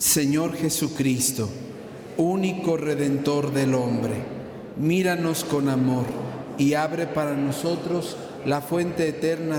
Señor Jesucristo, único Redentor del hombre, míranos con amor y abre para nosotros la fuente eterna